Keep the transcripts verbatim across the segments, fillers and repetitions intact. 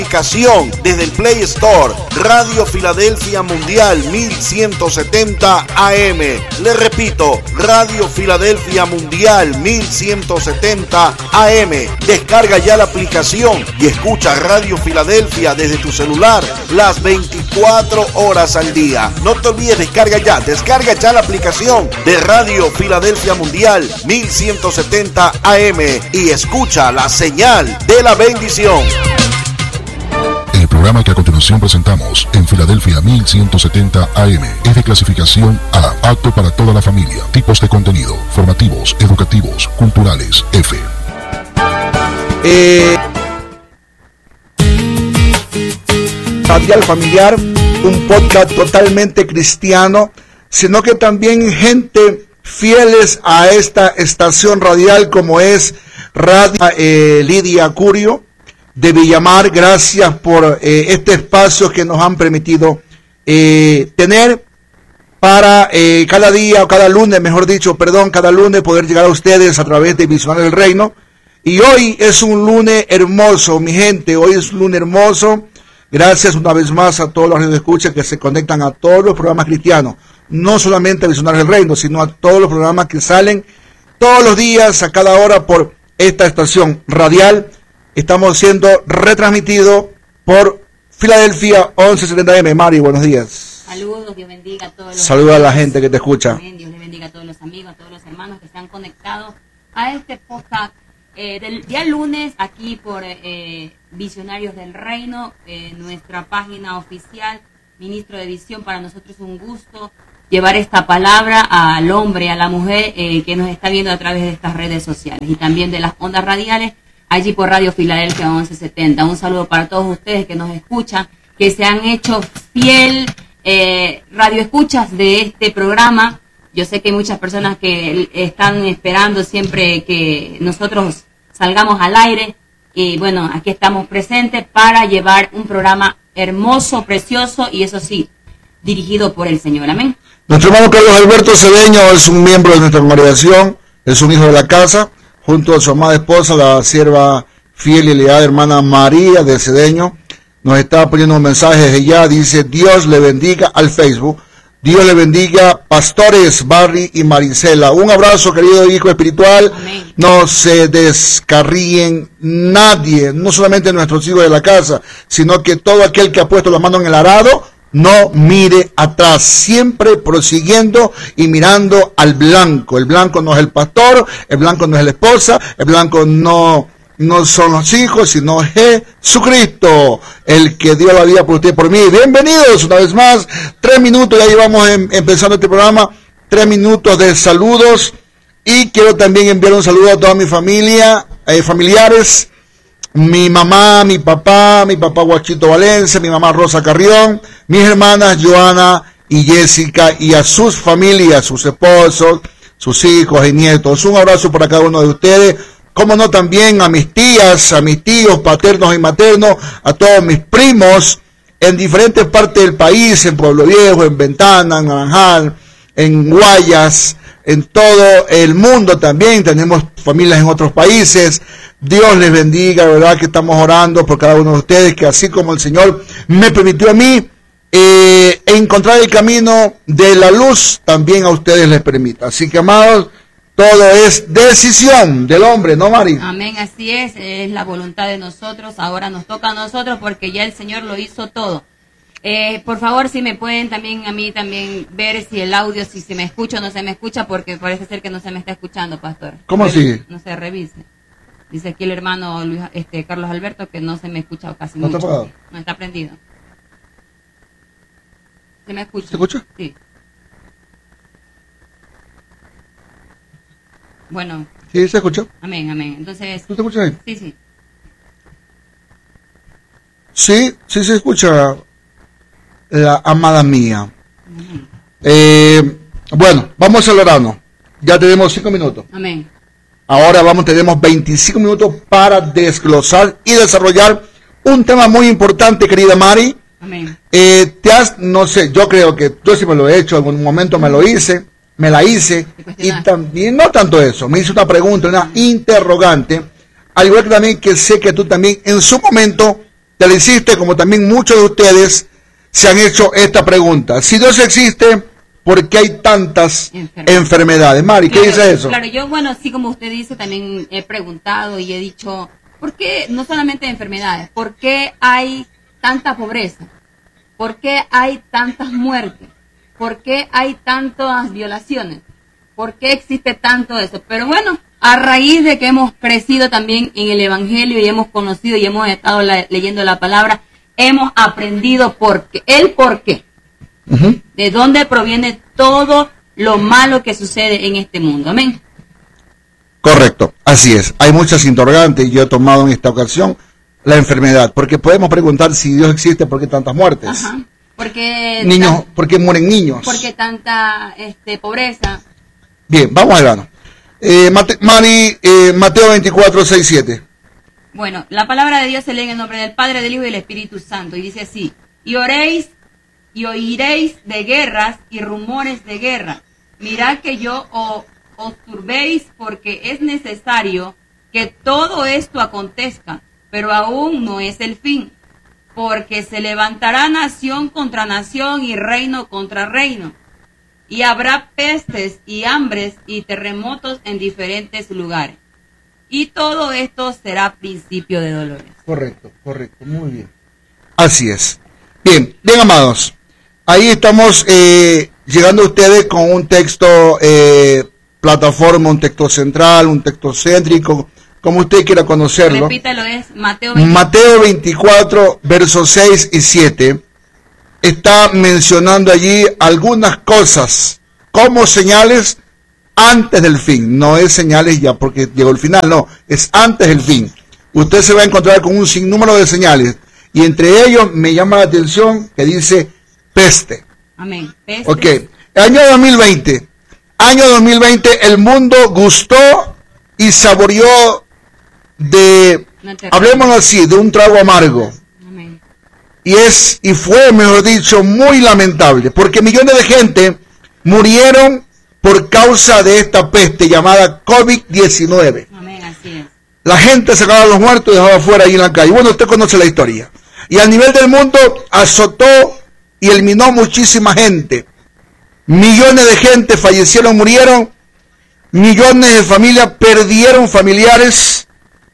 aplicación desde el Play Store, Radio Filadelfia Mundial mil ciento setenta A M. Le repito, Radio Filadelfia Mundial mil ciento setenta A M. Descarga ya la aplicación y escucha Radio Filadelfia desde tu celular las veinticuatro horas al día. No te olvides, descarga ya, descarga ya la aplicación de Radio Filadelfia Mundial mil ciento setenta A M y escucha la señal de la bendición. El programa que a continuación presentamos en Filadelfia mil ciento setenta A M es de clasificación A, apto para toda la familia. Tipos de contenido: formativos, educativos, culturales, F. Eh, Radial Familiar, un podcast totalmente cristiano, sino que también gente fieles a esta estación radial como es Radio eh, Lidia Curio de Villamar. Gracias por eh, este espacio que nos han permitido eh, tener para eh, cada día o cada lunes, mejor dicho, perdón, cada lunes poder llegar a ustedes a través de Visionario del Reino. Y hoy es un lunes hermoso, mi gente, hoy es un lunes hermoso. Gracias una vez más a todos los que nos escuchan, que se conectan a todos los programas cristianos, no solamente a Visionario del Reino, sino a todos los programas que salen todos los días, a cada hora, por esta estación radial. Estamos siendo retransmitidos por Filadelfia once setenta A M. Mari, buenos días. Saludos, Dios bendiga a todos los Saludos amigos, a la gente que te escucha. Amén, Dios le bendiga a todos los amigos, a todos los hermanos que se han conectado a este podcast eh, del día lunes aquí por eh, Visionarios del Reino, eh, nuestra página oficial, Ministro de Visión. Para nosotros es un gusto llevar esta palabra al hombre, a la mujer eh, que nos está viendo a través de estas redes sociales y también de las ondas radiales allí por Radio Filadelfia once setenta. Un saludo para todos ustedes que nos escuchan, que se han hecho fiel eh, radioescuchas de este programa. Yo sé que hay muchas personas que están esperando siempre que nosotros salgamos al aire y bueno, aquí estamos presentes para llevar un programa hermoso, precioso y eso sí, dirigido por el Señor. Amén. Nuestro hermano Carlos Alberto Cedeño es un miembro de nuestra congregación, es un hijo de la casa, junto a su amada esposa, la sierva fiel y leal hermana María de Cedeño. Nos está poniendo un mensaje desde ya, dice: Dios le bendiga al Facebook, Dios le bendiga pastores Barry y Marisela. Un abrazo, querido hijo espiritual. Amén. No se descarríen nadie, no solamente nuestros hijos de la casa, sino que todo aquel que ha puesto la mano en el arado, no mire atrás, siempre prosiguiendo y mirando al blanco. El blanco no es el pastor, el blanco no es la esposa, el blanco no, no son los hijos, sino Jesucristo, el que dio la vida por usted y por mí. Bienvenidos una vez más, tres minutos, ya llevamos em, empezando este programa, tres minutos de saludos, y quiero también enviar un saludo a toda mi familia, eh, familiares, mi mamá, mi papá, mi papá Guachito Valencia, mi mamá Rosa Carrión, mis hermanas Joana y Jessica, y a sus familias, sus esposos, sus hijos y nietos. Un abrazo para cada uno de ustedes. Como no, también a mis tías, a mis tíos paternos y maternos, a todos mis primos en diferentes partes del país, en Pueblo Viejo, en Ventana, en Naranjal, en Guayas, en todo el mundo también. Tenemos familias en otros países. Dios les bendiga, verdad que estamos orando por cada uno de ustedes, que así como el Señor me permitió a mí eh, encontrar el camino de la luz, también a ustedes les permita. Así que, amados, todo es decisión del hombre, ¿no, Mari? Amén, así es, es la voluntad de nosotros. Ahora nos toca a nosotros porque ya el Señor lo hizo todo. Eh, por favor, si me pueden también a mí también ver si el audio, si se me escucha o no se me escucha, porque parece ser que no se me está escuchando, pastor. ¿Cómo así? No se revise. Dice aquí el hermano Luis, este, Carlos Alberto que no se me escucha casi ¿No mucho. está apagado? No está prendido. ¿Se me escucha? ¿Se escucha? Sí. Bueno. Sí, se escucha. Amén, amén. Entonces. ¿Tú te escuchas ahí? Sí, sí. Sí, sí se escucha, la amada mía. Uh-huh. Eh, bueno, vamos al grano. Ya tenemos cinco minutos. Amén. Ahora vamos, tenemos veinticinco minutos para desglosar y desarrollar un tema muy importante, querida Mari. Amén. Eh, te has, no sé, yo creo que yo sí me lo he hecho, en algún momento me lo hice, me la hice, y también, no tanto eso, me hice una pregunta, una interrogante, al igual que también que sé que tú también en su momento te la hiciste, como también muchos de ustedes se han hecho esta pregunta. Si Dios existe, ¿por qué hay tantas enfermedades? enfermedades? Mari, ¿qué claro, dice eso? Claro, yo, bueno, así como usted dice, también he preguntado y he dicho, ¿por qué no solamente enfermedades? ¿Por qué hay tanta pobreza? ¿Por qué hay tantas muertes? ¿Por qué hay tantas violaciones? ¿Por qué existe tanto eso? Pero bueno, a raíz de que hemos crecido también en el Evangelio y hemos conocido y hemos estado la, leyendo la palabra, hemos aprendido por qué, el por qué. Uh-huh. De dónde proviene todo lo malo que sucede en este mundo. Amén. Correcto, así es. Hay muchas interrogantes y yo he tomado en esta ocasión la enfermedad, porque podemos preguntar si Dios existe, ¿por qué tantas muertes? Ajá. Porque niños, tan, ¿por qué mueren niños? Porque tanta este, pobreza. Bien, vamos al grano. Eh, Mate, Mari, eh, Mateo veinticuatro, seis, siete. Bueno, la palabra de Dios se lee en el nombre del Padre, del Hijo y del Espíritu Santo, y dice así: y oréis y oiréis de guerras y rumores de guerra. Mirad que yo o, os turbéis, porque es necesario que todo esto acontezca, pero aún no es el fin, porque se levantará nación contra nación y reino contra reino, y habrá pestes y hambres y terremotos en diferentes lugares, y todo esto será principio de dolores. Correcto, correcto, muy bien. Así es. Bien, bien, amados, ahí estamos eh, llegando a ustedes con un texto eh, plataforma, un texto central, un texto céntrico, como usted quiera conocerlo. Repítalo, es Mateo veinticuatro. Mateo veinticuatro, versos seis y siete, está mencionando allí algunas cosas como señales antes del fin. No es señales ya porque llegó el final, no, es antes del fin. Usted se va a encontrar con un sinnúmero de señales, y entre ellos me llama la atención que dice peste. Amén. Peste. Ok, año dos mil veinte. Año dos mil veinte, el mundo gustó y saboreó de, hablemos así, de un trago amargo. Amén. Y es, y fue, mejor dicho, muy lamentable, porque millones de gente murieron por causa de esta peste llamada COVID diecinueve. Amén, así es. La gente sacaba a los muertos y dejaba afuera ahí en la calle. Bueno, usted conoce la historia. Y a nivel del mundo azotó y eliminó muchísima gente. Millones de gente fallecieron, murieron. Millones de familias perdieron familiares.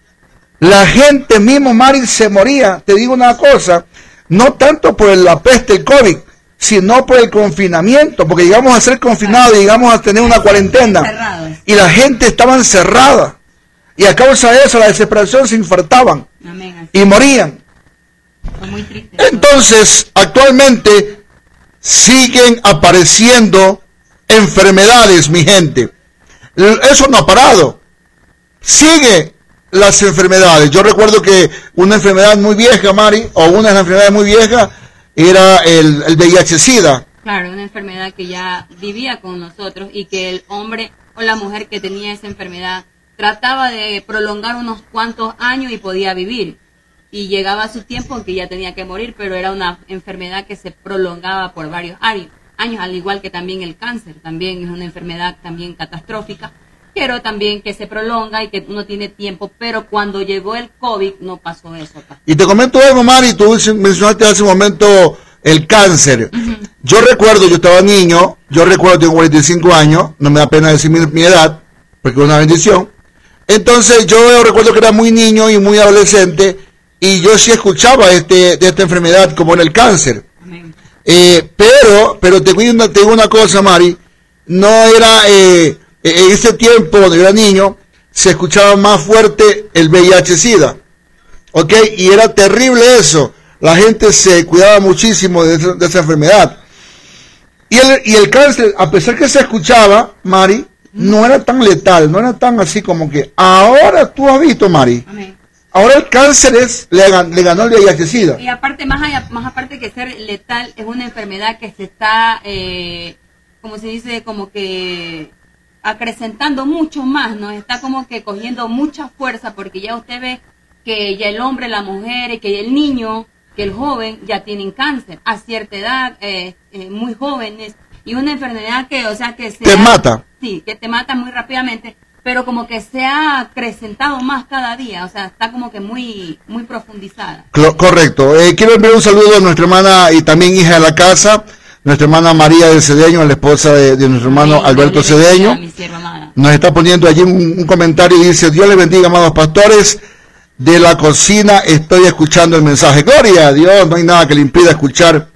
La gente mismo, Mari, se moría. Te digo una cosa, no tanto por la peste, el COVID, sino por el confinamiento, porque llegamos a ser confinados y llegamos a tener una cuarentena. Cerrados. Y la gente estaba encerrada. Y a causa de eso, la desesperación, se infartaban. Amén, así y morían. Fue muy triste. Entonces, actualmente siguen apareciendo enfermedades, mi gente. Eso no ha parado. Sigue las enfermedades. Yo recuerdo que una enfermedad muy vieja, Mari, o una de las enfermedades muy viejas, era el, el V I H-Sida. Claro, una enfermedad que ya vivía con nosotros y que el hombre o la mujer que tenía esa enfermedad trataba de prolongar unos cuantos años y podía vivir. Y llegaba su tiempo en que ya tenía que morir, pero era una enfermedad que se prolongaba por varios años, años, al igual que también el cáncer. También es una enfermedad también catastrófica, pero también que se prolonga y que uno tiene tiempo. Pero cuando llegó el COVID no pasó eso acá. Y te comento algo, Mari, tú mencionaste hace un momento el cáncer. Uh-huh. Yo recuerdo, yo estaba niño, yo recuerdo, tengo cuarenta y cinco años, no me da pena decir mi, mi edad, porque es una bendición. Entonces yo recuerdo que era muy niño y muy adolescente, y yo sí escuchaba este, de esta enfermedad como en el cáncer. Amén. Eh, pero, pero te digo una, te digo una cosa, Mari, no era, eh, en ese tiempo cuando yo era niño, se escuchaba más fuerte el V I H-Sida, ¿ok? Y era terrible eso, la gente se cuidaba muchísimo de esa, de esa enfermedad. Y el, y el cáncer, a pesar que se escuchaba, Mari, no era tan letal, no era tan así como que, ahora tú has visto, Mari. Amén. Ahora el cáncer es, le, le ganó el V I H-Sida. Y aparte, más, allá, más aparte que ser letal, es una enfermedad que se está, eh, como se dice, como que acrecentando mucho más, ¿no? Está como que cogiendo mucha fuerza, porque ya usted ve que ya el hombre, la mujer, que el niño, que el joven ya tienen cáncer a cierta edad, eh, eh, muy jóvenes, y una enfermedad que, o sea, que se... Te mata. Sí, que te mata muy rápidamente. pero como que se ha acrecentado más cada día, o sea, está como que muy muy profundizada. Correcto. Eh, quiero enviar un saludo a nuestra hermana y también hija de la casa, nuestra hermana María del Cedeño, la esposa de, de nuestro hermano Amén. Alberto Cedeño. Nos está poniendo allí un, un comentario y dice: Dios les bendiga, amados pastores. De la cocina estoy escuchando el mensaje. Gloria a Dios, no hay nada que le impida escuchar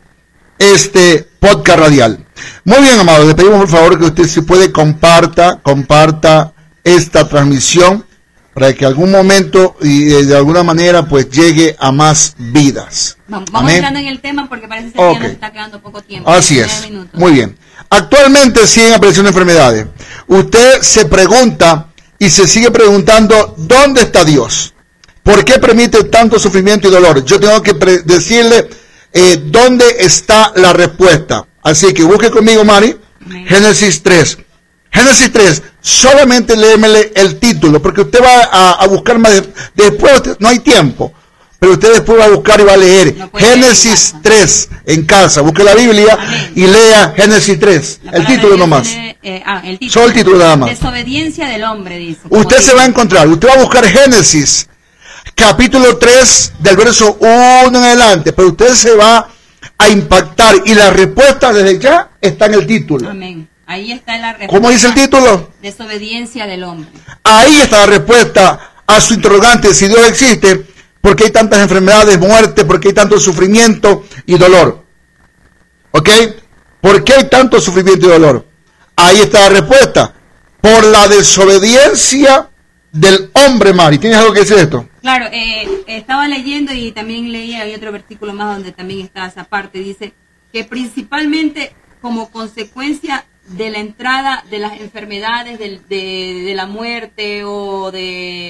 este podcast radial. Muy bien, amados, le pedimos por favor que usted, si puede, comparta, comparta esta transmisión para que algún momento y de alguna manera pues llegue a más vidas. Vamos, vamos entrando en el tema porque parece que okay. ya nos está quedando poco tiempo. Así es. Minutos. Muy bien. Actualmente siguen apareciendo enfermedades. Usted se pregunta y se sigue preguntando: ¿dónde está Dios? ¿Por qué permite tanto sufrimiento y dolor? Yo tengo que decirle eh, dónde está la respuesta. Así que busque conmigo, Mari, Amén. Génesis tres. Génesis tres, solamente léemele el título, porque usted va a, a buscar más de, después, no hay tiempo, pero usted después va a buscar y va a leer no Génesis en tres en casa, busque la Biblia Amén. Y lea Génesis tres, el título nomás. Lee, eh, ah, el título, solo el título nada más. Desobediencia del hombre, dice. Usted se va a encontrar, usted va a buscar Génesis, capítulo tres, del verso uno en adelante, pero usted se va a impactar y la respuesta desde ya está en el título. Amén. Ahí está la respuesta. ¿Cómo dice el título? Desobediencia del hombre. Ahí está la respuesta a su interrogante: si Dios existe, ¿por qué hay tantas enfermedades, muerte? ¿Por qué hay tanto sufrimiento y dolor? ¿Ok? ¿Por qué hay tanto sufrimiento y dolor? Ahí está la respuesta: por la desobediencia del hombre, Mari. ¿Tienes algo que decir de esto? Claro, eh, estaba leyendo y también leí, hay otro versículo más donde también está esa parte. Dice que principalmente como consecuencia de la entrada de las enfermedades, de, de, de la muerte o de